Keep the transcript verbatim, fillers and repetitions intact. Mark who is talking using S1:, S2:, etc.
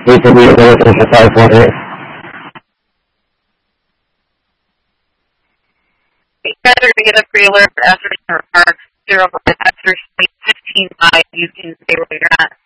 S1: need to be available for five one eight.
S2: It's better to get a pre-alert after or zero after fifteen five. You can stay where you're at.